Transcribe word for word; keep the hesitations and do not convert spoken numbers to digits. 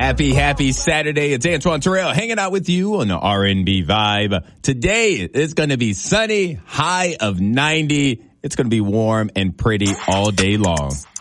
Happy, happy Saturday. It's Antoine Terrell hanging out with you on the R and B Vibe. Today, it's going to be sunny, high of ninety. It's going to be warm and pretty all day long.